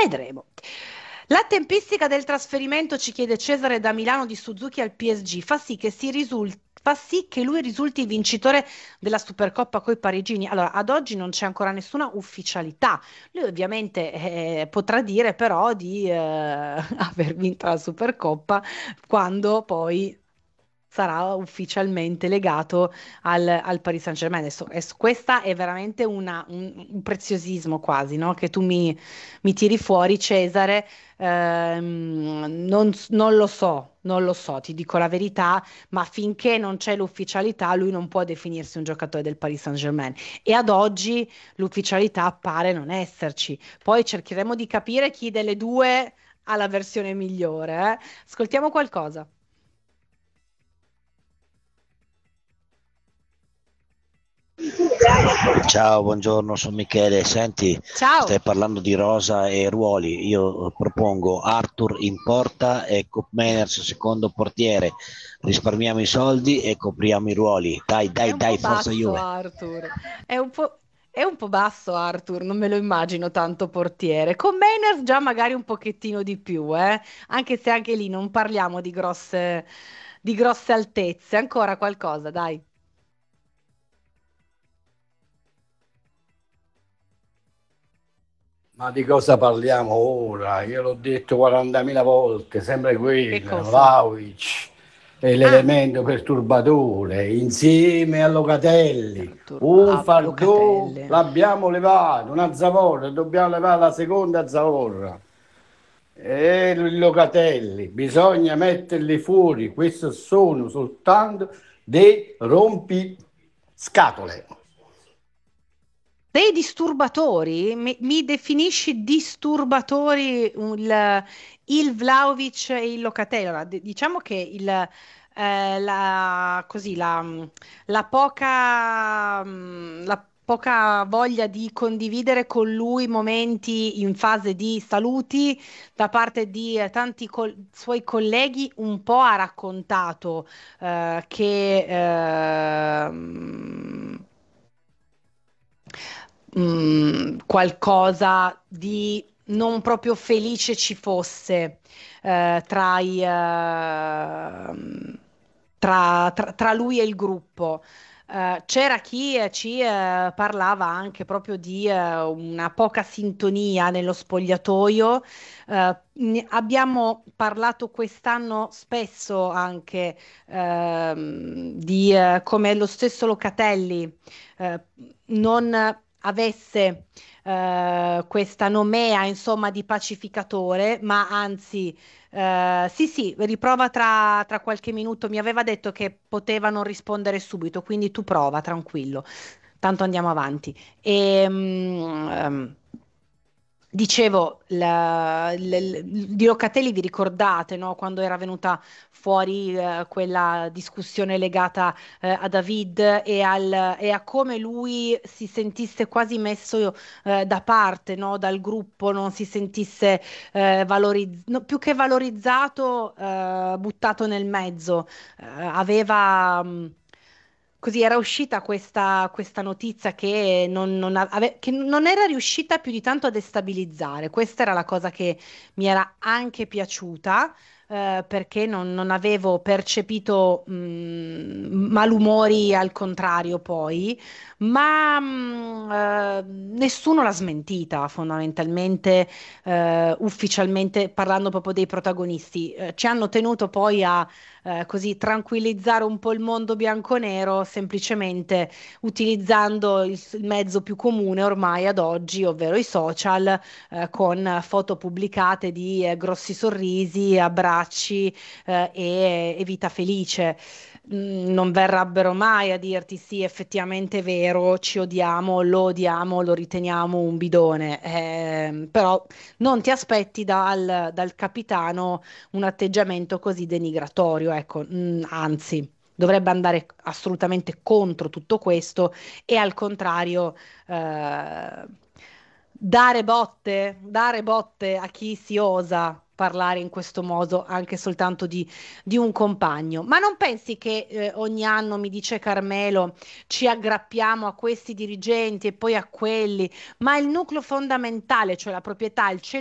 Vedremo. La tempistica del trasferimento, ci chiede Cesare da Milano, di Suzuki al PSG, fa sì che lui risulti vincitore della Supercoppa coi parigini. Allora, ad oggi non c'è ancora nessuna ufficialità. Lui ovviamente potrà dire però di aver vinto la Supercoppa quando poi sarà ufficialmente legato al Paris Saint-Germain. Adesso, questa è veramente un preziosismo quasi, no? Che tu mi tiri fuori, Cesare. Non lo so, non lo so, ti dico la verità, ma finché non c'è l'ufficialità, lui non può definirsi un giocatore del Paris Saint-Germain. E ad oggi l'ufficialità pare non esserci. Poi cercheremo di capire chi delle due ha la versione migliore, eh. Ascoltiamo qualcosa. Ciao, buongiorno, sono Michele. Senti, Ciao. stai parlando di rosa e ruoli. Io propongo Arthur in porta e Koopmeiners secondo portiere. Risparmiamo i soldi e copriamo i ruoli. Dai, È dai, un po' dai, forza basso Juve. Arthur, è un po' basso Arthur, non me lo immagino tanto portiere. Con Maynard già magari un pochettino di più, anche se anche lì non parliamo di grosse altezze. Ancora qualcosa, dai. Ma di cosa parliamo ora? Io l'ho detto 40.000 volte, sempre Che quello, cosa? Vlahovic è Ah, l'elemento perturbatore, insieme a Locatelli. Un fardò Locatelli. l'abbiamo levato, una zavorra, dobbiamo levare la seconda zavorra. E i Locatelli, bisogna metterli fuori, questi sono soltanto dei rompiscatole. Dei disturbatori? Mi definisci disturbatori il Vlahovic e il Locatelli? Allora, diciamo che così, la poca voglia di condividere con lui momenti in fase di saluti da parte di tanti suoi colleghi un po' ha raccontato che qualcosa di non proprio felice ci fosse tra lui e il gruppo. C'era chi ci parlava anche proprio di una poca sintonia nello spogliatoio. Abbiamo parlato quest'anno spesso anche di come lo stesso Locatelli eh, non avesse questa nomea, insomma, di pacificatore, ma anzi, sì, sì, riprova tra qualche minuto. Mi aveva detto che poteva non rispondere subito, quindi tu prova, tranquillo. Tanto andiamo avanti. Dicevo, di Locatelli vi ricordate, no? Quando era venuta fuori quella discussione legata a David e a come lui si sentisse quasi messo da parte, no? Dal gruppo, non si sentisse no, più che valorizzato, buttato nel mezzo. Aveva. Così era uscita questa notizia che che non era riuscita più di tanto a destabilizzare. Questa era la cosa che mi era anche piaciuta, perché non avevo percepito malumori al contrario poi, ma nessuno l'ha smentita fondamentalmente, ufficialmente parlando proprio dei protagonisti. Ci hanno tenuto poi a così tranquillizzare un po' il mondo bianconero, semplicemente utilizzando il mezzo più comune ormai ad oggi, ovvero i social, con foto pubblicate di grossi sorrisi, abbracci e vita felice. Non verrebbero mai a dirti sì, effettivamente è vero, ci odiamo, lo riteniamo un bidone. Però non ti aspetti dal capitano un atteggiamento così denigratorio, ecco, anzi, dovrebbe andare assolutamente contro tutto questo e al contrario, eh, dare botte a chi si osa parlare in questo modo anche soltanto di un compagno. Ma non pensi che ogni anno, mi dice Carmelo, ci aggrappiamo a questi dirigenti e poi a quelli, ma il nucleo fondamentale, cioè la proprietà, il